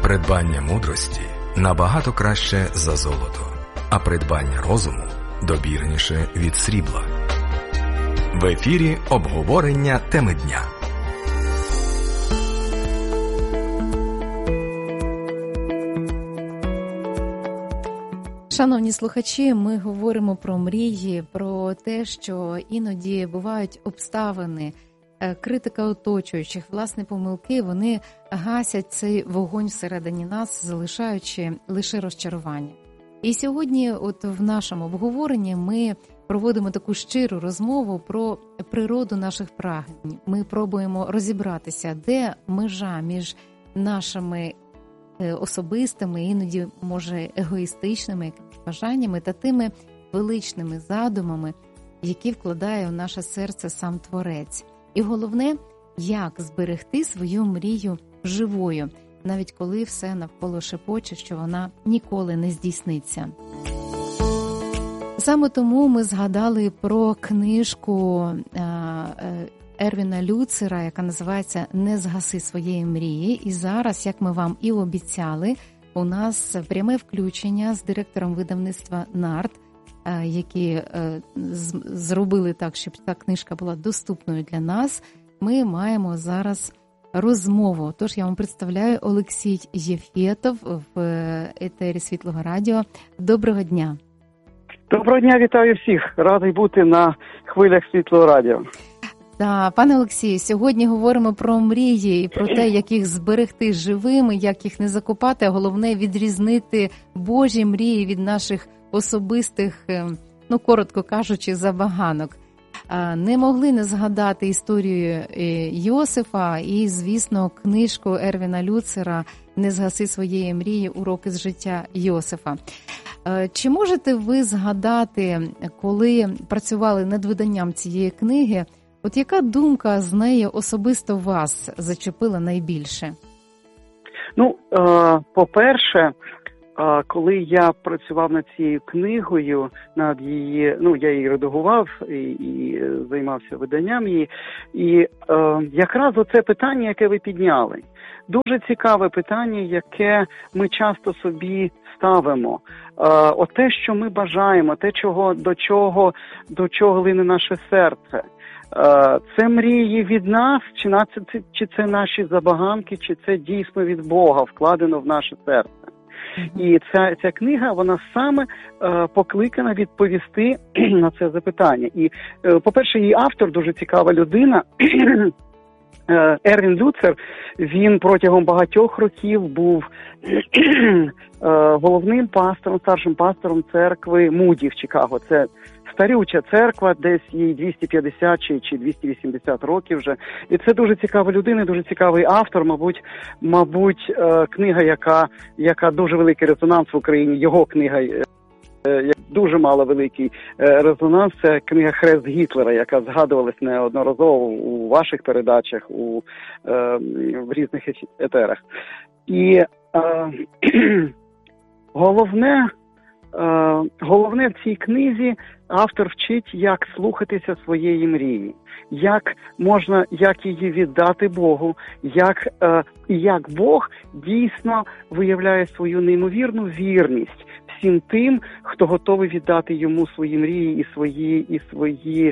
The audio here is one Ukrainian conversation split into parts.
Придбання мудрості набагато краще за золото, а придбання розуму добірніше від срібла. В ефірі обговорення теми дня. Шановні слухачі, ми говоримо про мрії, про те, що іноді бувають обставини, критика оточуючих, власні помилки, вони гасять цей вогонь всередині нас, залишаючи лише розчарування. І сьогодні от в нашому обговоренні ми проводимо таку щиру розмову про природу наших прагнень. Ми пробуємо розібратися, де межа між нашими особистими, іноді, може, егоїстичними бажаннями та тими величними задумами, які вкладає у наше серце сам Творець. І головне, як зберегти свою мрію живою, навіть коли все навколо шепоче, що вона ніколи не здійсниться. Саме тому ми згадали про книжку Ервіна Люцера, яка називається «Не згаси своєї мрії». І зараз, як ми вам і обіцяли, у нас пряме включення з директором видавництва «Нарт», які зробили так, щоб ця книжка була доступною для нас. Ми маємо зараз розмову. Тож я вам представляю Олексій Єфєтов в етері Світлого Радіо. Доброго дня. Доброго дня, вітаю всіх. Радий бути на хвилях Світлого Радіо. Так, пане Олексію, сьогодні говоримо про мрії і про те, як їх зберегти живими, як їх не закопати, а головне відрізнити Божі мрії від наших особистих, коротко кажучи, забаганок. Не могли не згадати історію Йосифа і, звісно, книжку Ервіна Люцера «Не згаси своєї мрії. Уроки з життя Йосифа». Чи можете ви згадати, коли працювали над виданням цієї книги, от яка думка з неї особисто вас зачепила найбільше? По-перше, коли я працював над цією книгою, над її, я її редагував і займався виданням її, і якраз оце питання, яке ви підняли, дуже цікаве питання, яке ми часто собі ставимо. Те, що ми бажаємо, те, до чого лине наше серце. Це мрії від нас, чи це наші забаганки, чи це дійсно від Бога вкладено в наше серце. І ця книга, вона саме покликана відповісти на це запитання. І, по-перше, її автор дуже цікава людина. Ервін Люцер, він протягом багатьох років був головним пастором, старшим пастором церкви Муді в Чикаго. Це старюча церква, десь їй 250 чи 280 років вже. І це дуже цікава людина, дуже цікавий автор, мабуть, книга, яка дуже великий резонанс в Україні, його книга, дуже мало великий резонанс, це книга «Хрест Гітлера», яка згадувалась неодноразово у ваших передачах, в різних етерах. І головне в цій книзі автор вчить, як слухатися своєї мрії, як її віддати Богу, як Бог дійсно виявляє свою неймовірну вірність всім тим, хто готовий віддати йому свої мрії і свої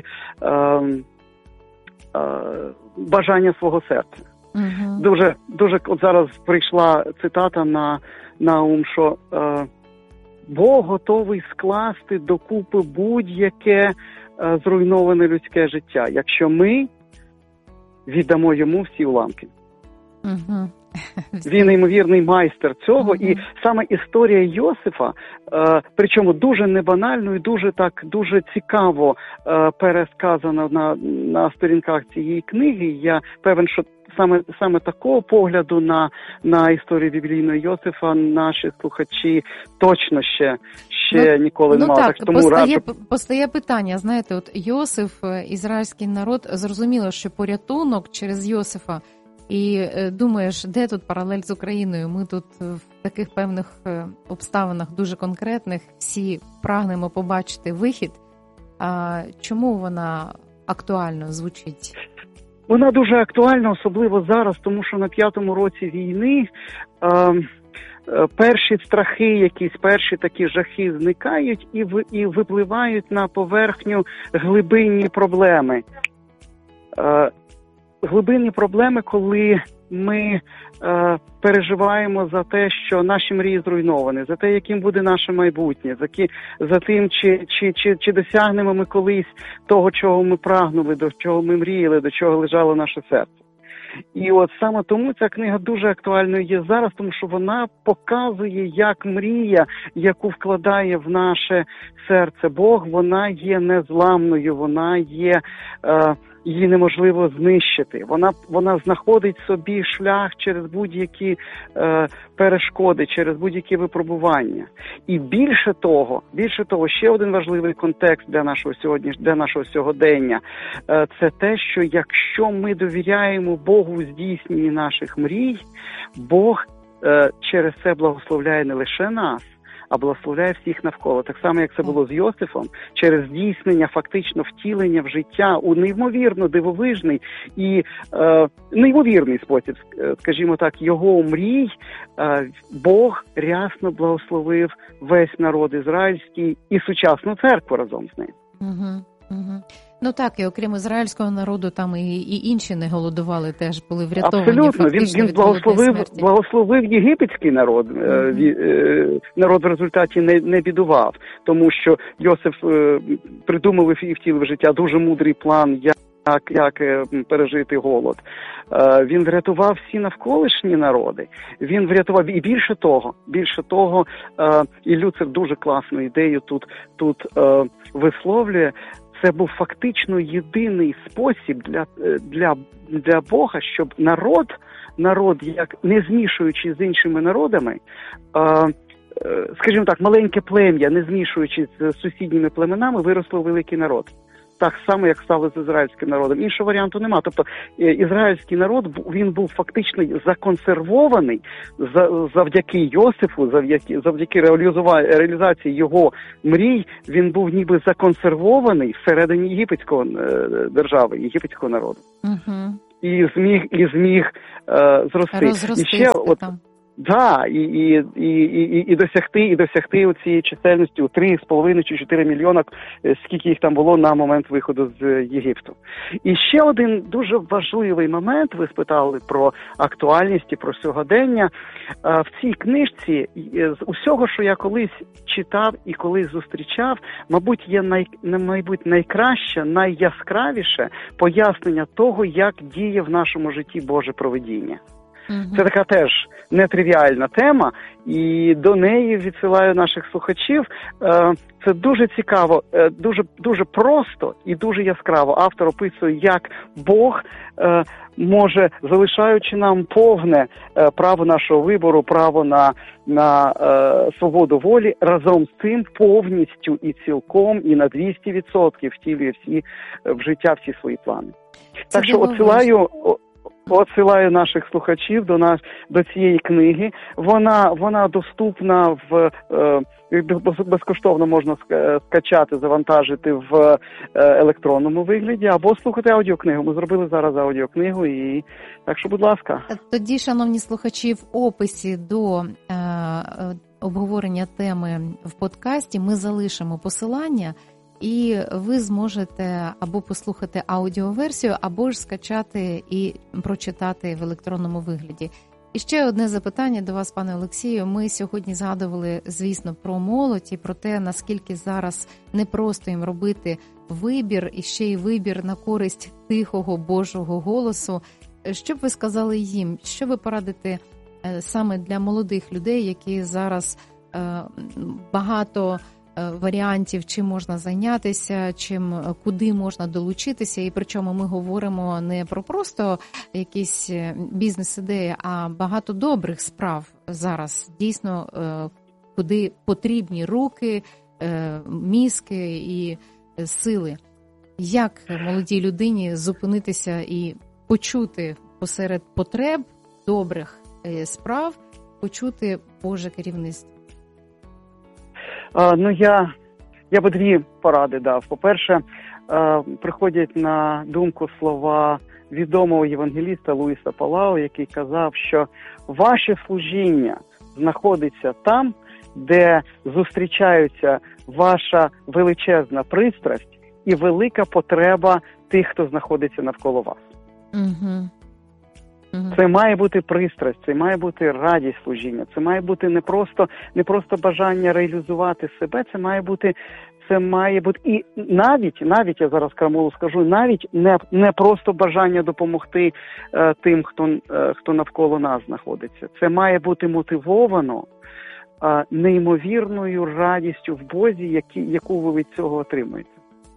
бажання свого серця. Uh-huh. Дуже от зараз прийшла цитата на ум, що Бог готовий скласти докупи будь-яке зруйноване людське життя, якщо ми віддамо йому всі уламки. Uh-huh. Він неймовірний майстер цього, і саме історія Йосифа, причому дуже небанально і дуже цікаво пересказана на сторінках цієї книги. Я певен, що саме такого погляду на історію біблійної Йосифа наші слухачі точно ще ніколи не мали. Так, тому постає питання, знаєте, от Йосиф, ізраїльський народ, зрозуміло, що порятунок через Йосифа. І думаєш, де тут паралель з Україною? Ми тут в таких певних обставинах дуже конкретних всі прагнемо побачити вихід. А чому вона актуально звучить? Вона дуже актуальна, особливо зараз, тому що на 5-му році війни перші страхи, якісь перші такі жахи зникають і випливають на поверхню глибинні проблеми. Глибинні проблеми, коли ми переживаємо за те, що наші мрії зруйновані, за те, яким буде наше майбутнє, за тим, чи досягнемо ми колись того, чого ми прагнули, до чого ми мріяли, до чого лежало наше серце. І от саме тому ця книга дуже актуальною є зараз, тому що вона показує, як мрія, яку вкладає в наше серце Бог, вона є незламною, вона є, її неможливо знищити. Вона знаходить собі шлях через будь-які перешкоди, через будь-які випробування. І більше того, ще один важливий контекст для нашого сьогодення, це те, що якщо ми довіряємо Богу в здійсненні наших мрій, Бог через це благословляє не лише нас, а благословляє всіх навколо. Так само, як це було з Йосифом, через здійснення, фактично втілення в життя у неймовірно дивовижний і неймовірний спосіб, скажімо так, його мрій, Бог рясно благословив весь народ ізраїльський і сучасну церкву разом з ним. Ну так, і окрім ізраїльського народу, там і інші не голодували, теж були врятовані. Абсолютно, він благословив єгипетський народ. Народ в результаті не бідував, тому що Йосиф придумав і втілив в життя дуже мудрий план, як пережити голод. Він врятував всі навколишні народи. Він врятував, і більше того, і Люцер дуже класну ідею тут висловлює. Це був фактично єдиний спосіб для Бога, щоб народ, як не змішуючись з іншими народами, скажімо так, маленьке плем'я, не змішуючись з сусідніми племенами, виросло великий народ. Так само, як стало з ізраїльським народом. Іншого варіанту нема. Тобто ізраїльський народ, він був фактично законсервований завдяки Йосифу, завдяки реалізації його мрій, він був ніби законсервований всередині єгипетського держави, єгипетського народу. І зміг зрости. І ще і досягти оцієї чисельності у 3,5 чи 4 мільйона, скільки їх там було на момент виходу з Єгипту. І ще один дуже важливий момент, ви спитали про актуальність і про сьогодення. В цій книжці з усього, що я колись читав і колись зустрічав, мабуть, є найкраще, найяскравіше пояснення того, як діє в нашому житті Боже провидіння. Це така теж нетривіальна тема, і до неї відсилаю наших слухачів. Це дуже цікаво, дуже просто і дуже яскраво. Автор описує, як Бог може, залишаючи нам повне право нашого вибору, право на свободу волі, разом з цим повністю і цілком, і на 200% втілює в життя всі свої плани. Так що отсилаю наших слухачів до цієї книги. Вона доступна безкоштовно можна скачати, завантажити в електронному вигляді або слухати аудіокнигу. Ми зробили зараз аудіокнигу, і так що, будь ласка. Тоді, шановні слухачі, в описі до обговорення теми в подкасті ми залишимо посилання, і ви зможете або послухати аудіоверсію, або ж скачати і прочитати в електронному вигляді. І ще одне запитання до вас, пане Олексію. Ми сьогодні згадували, звісно, про молодь і про те, наскільки зараз непросто їм робити вибір, і ще й вибір на користь тихого Божого голосу. Що б ви сказали їм? Що ви порадите саме для молодих людей, які зараз багато варіантів, чим можна зайнятися, куди можна долучитися, і причому ми говоримо не про просто якісь бізнес-ідеї, а багато добрих справ зараз, дійсно, куди потрібні руки, мізки і сили. Як молодій людині зупинитися і почути посеред потреб добрих справ, почути Боже керівництво? Я би дві поради дав. По-перше, приходять на думку слова відомого євангеліста Луїса Палау, який казав, що ваше служіння знаходиться там, де зустрічаються ваша величезна пристрасть і велика потреба тих, хто знаходиться навколо вас. Угу. Це має бути пристрасть, це має бути радість служіння, це має бути не просто бажання реалізувати себе, це має бути і навіть я зараз крамолу скажу, навіть не просто бажання допомогти тим, хто навколо нас знаходиться. Це має бути мотивовано неймовірною радістю в Бозі, яку ви від цього отримуєте.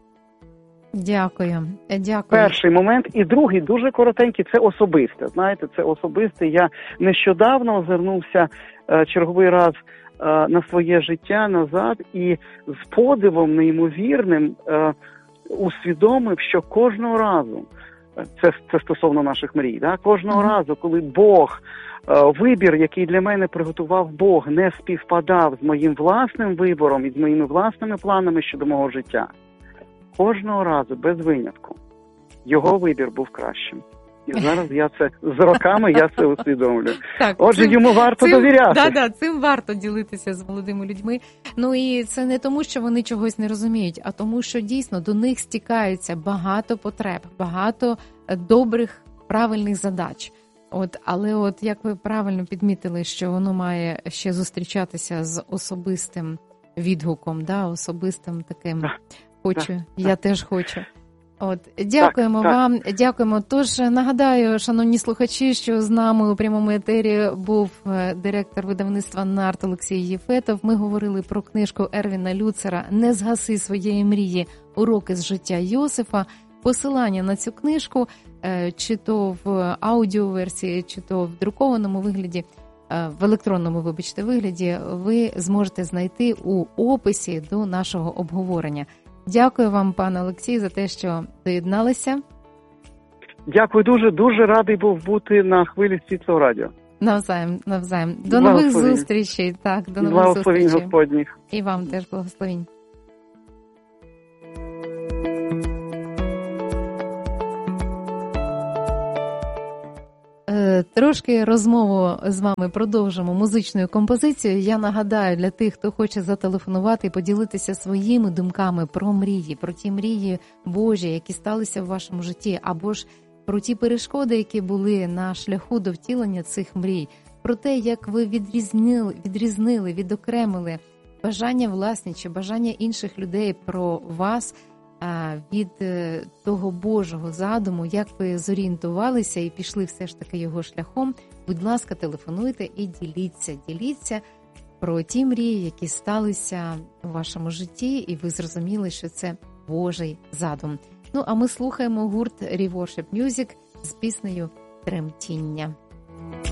Дякую. Перший момент. І другий, дуже коротенький, це особисте. Знаєте, це особисте. Я нещодавно озирнувся черговий раз на своє життя назад і з подивом неймовірним усвідомив, що кожного разу, це стосовно наших мрій, да? Кожного разу, коли Бог, вибір, який для мене приготував Бог, не співпадав з моїм власним вибором і з моїми власними планами щодо мого життя, кожного разу, без винятку, його вибір був кращим. І зараз з роками я це усвідомлюю. Так, отже, йому варто довіряти. Цим варто ділитися з молодими людьми. Ну і це не тому, що вони чогось не розуміють, а тому, що дійсно до них стікаються багато потреб, багато добрих, правильних задач. Але як ви правильно підмітили, що воно має ще зустрічатися з особистим відгуком, особистим таким «хочу, я теж хочу». Дякуємо вам, дякуємо. Тож нагадаю, шановні слухачі, що з нами у прямому етері був директор видавництва «Нарт» Олексій Єфетов. Ми говорили про книжку Ервіна Люцера «Не згаси своєї мрії. Уроки з життя Йосифа». Посилання на цю книжку, чи то в аудіоверсії, чи то в друкованому вигляді, в електронному, вигляді, ви зможете знайти у описі до нашого обговорення. Дякую вам, пане Олексій, за те, що доєдналися. Дякую дуже, дуже радий був бути на хвилі Світлого радіо. Навзаєм. До нових зустрічей. До нових благословінь Господніх. І вам теж благословінь. Трошки розмову з вами продовжимо музичною композицією. Я нагадаю для тих, хто хоче зателефонувати і поділитися своїми думками про мрії, про ті мрії Божі, які сталися в вашому житті, або ж про ті перешкоди, які були на шляху до втілення цих мрій, про те, як ви відрізнили, відокремили бажання власні чи бажання інших людей про вас від того Божого задуму, як ви зорієнтувалися і пішли все ж таки його шляхом. Будь ласка, телефонуйте і діліться про ті мрії, які сталися у вашому житті, і ви зрозуміли, що це Божий задум. Ну, а ми слухаємо гурт Reworship Music з піснею «Тремтіння».